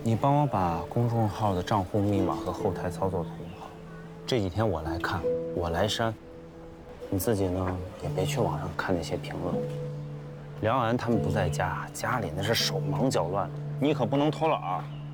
你帮我把公众号的账户密码和后台操作统一好。这几天我来看，我来删。你自己呢，也别去网上看那些评论。梁安他们不在家，家里那是手忙脚乱，你可不能偷懒啊。